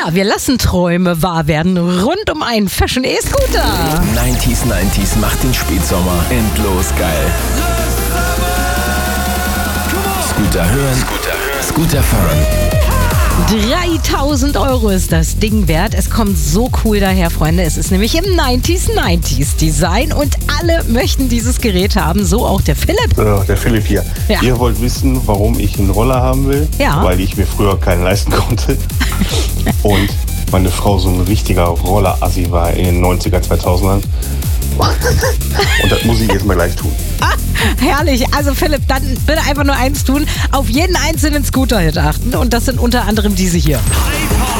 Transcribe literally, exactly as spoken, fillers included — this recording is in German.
Ja, wir lassen Träume wahr werden rund um einen Fashion E-Scooter. neunziger neunzig macht den Spätsommer endlos geil. Scooter hören, Scooter fahren. dreitausend Euro ist das Ding wert. Es kommt so cool daher, Freunde. Es ist nämlich im neunziger neunzig Design und alle möchten dieses Gerät haben. So auch der Philipp. Äh, der Philipp hier. Ja. Ihr wollt wissen, warum ich einen Roller haben will? Ja. Weil ich mir früher keinen leisten konnte. Und meine Frau so ein richtiger Roller-Assi war in den neunziger, zweitausendern. Und das muss ich jetzt mal gleich tun. Ah, herrlich. Also Philipp, dann bitte einfach nur eins tun. Auf jeden einzelnen Scooter-Hit achten. Und das sind unter anderem diese hier.